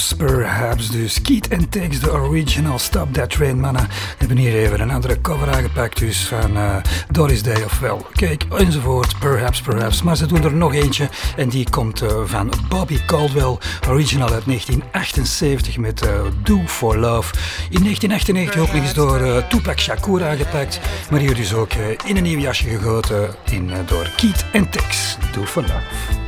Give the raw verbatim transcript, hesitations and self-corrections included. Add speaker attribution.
Speaker 1: Perhaps, perhaps dus. Keith and Tex, de original Stop That Train, mannen. Hebben hier even een andere cover aangepakt, dus van uh, Doris Day ofwel. Kijk, enzovoort, perhaps, perhaps. Maar ze doen er nog eentje en die komt uh, van Bobby Caldwell, original uit negentien achtenzeventig met uh, Do For Love. In negentien achtennegentig ook nog eens door uh, Tupac Shakur aangepakt, maar hier dus ook uh, in een nieuw jasje gegoten in, uh, door Keith and Tex, Do For Love.